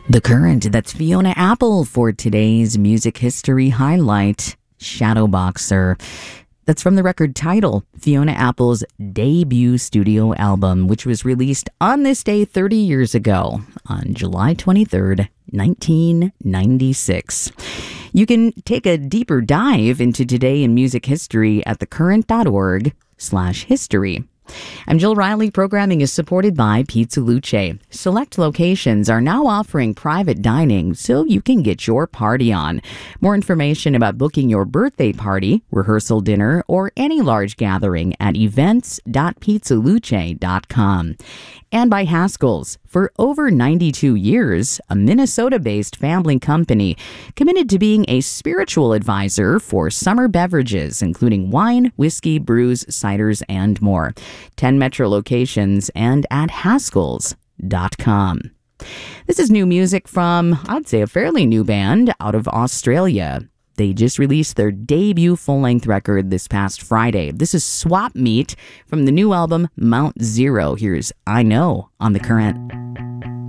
The Current, that's Fiona Apple for today's music history highlight, Shadowboxer. That's from the record Tidal, Fiona Apple's debut studio album, which was released on this day 30 years ago, on July 23rd, 1996. You can take a deeper dive into today in music history at thecurrent.org/history. I'm Jill Riley. Programming is supported by Pizza Luce. Select locations are now offering private dining so you can get your party on. More information about booking your birthday party, rehearsal dinner, or any large gathering at events.pizzaluce.com. And by Haskell's. For over 92 years, a Minnesota-based family company committed to being a spiritual advisor for summer beverages, including wine, whiskey, brews, ciders, and more. 10 metro locations and at Haskells.com. This is new music from, I'd say, a fairly new band out of Australia. They just released their debut full-length record this past Friday. This is Swap Meet from the new album Mount Zero. Here's I Know on The Current.